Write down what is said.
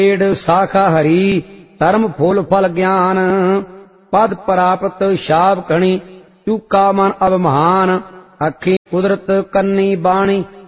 पेड़ साखा हरी धर्म फूल फल ज्ञान पद प्राप्त शाप कणी चूका मन अवमान अखी कुदरत कन्नी बाणी